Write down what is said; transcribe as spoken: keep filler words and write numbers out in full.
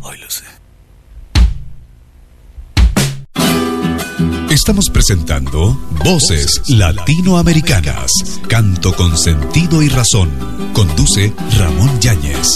Hoy lo sé. Estamos presentando Voces Latinoamericanas. Canto con sentido y razón. Conduce Ramón Yáñez.